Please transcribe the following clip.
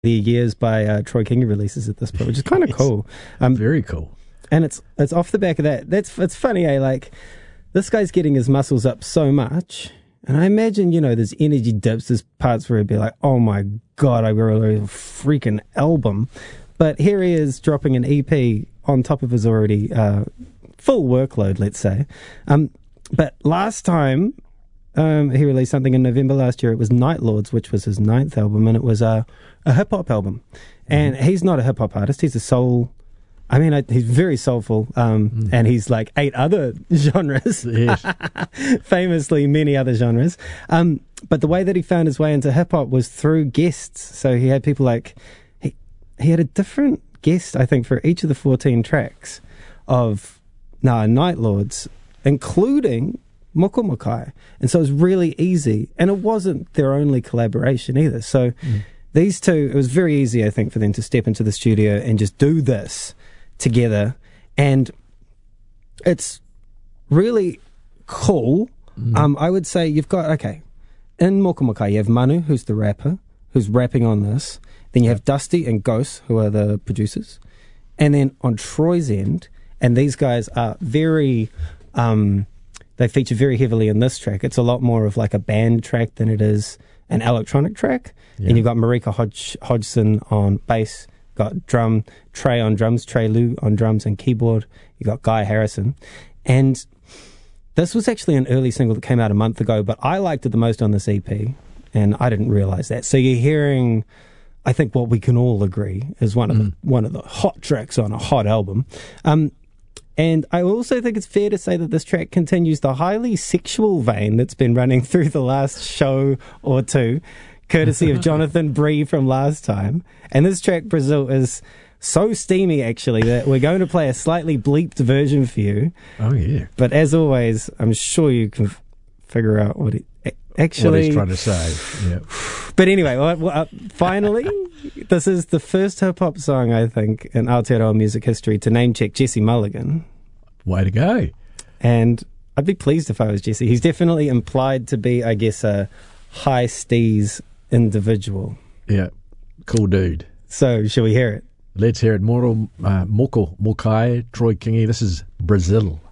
the years by Troy Kingi releases at this point, which is kind of cool. Very cool. And it's off the back of that. It's funny, like this guy's getting his muscles up so much, and I imagine there's energy dips, there's parts where he'd be like, oh my god, I wrote a freaking album, but here he is dropping an EP on top of his already full workload, let's say. But last time he released something in November last year. It was Night Lords, which was his 9th album, and it was a hip-hop album. And he's not a hip-hop artist. He's a soul... he's very soulful, and he's like 8 other genres. Yes. Famously, many other genres. But the way that he found his way into hip-hop was through guests. So he had people like... He had a different guest, I think, for each of the 14 tracks of Night Lords, including Moko Mokai. And so it was really easy. And it wasn't their only collaboration either. So these two, it was very easy, I think, for them to step into the studio and just do this together. And it's really cool. I would say you've got, in Moko Mokai, you have Manu, who's the rapper, who's rapping on this. Then you have Dusty and Ghost, who are the producers. And then on Troy's end, and these guys are very... they feature very heavily in this track. It's a lot more of like a band track than it is an electronic track. Yeah. And you've got Marika Hodgson on bass, got Trey on drums, Trey Lu on drums and keyboard. You got Guy Harrison. And this was actually an early single that came out a month ago, but I liked it the most on this EP, and I didn't realize that. So you're hearing, I think, what we can all agree is one of the hot tracks on a hot album. And I also think it's fair to say that this track continues the highly sexual vein that's been running through the last show or two, courtesy of Jonathan Bree from last time. And this track, Brazil, is so steamy, actually, that we're going to play a slightly bleeped version for you. Oh, yeah. But as always, I'm sure you can figure out what it actually... What he's trying to say, yeah. But anyway, finally, this is the first hip-hop song, I think, in Aotearoa music history to name-check Jesse Mulligan. Way to go. And I'd be pleased if I was Jesse. He's definitely implied to be, I guess, a high steez individual. Yeah, cool dude. So, shall we hear it? Let's hear it. Moko Mokai, Troy Kingi. This is Brazil.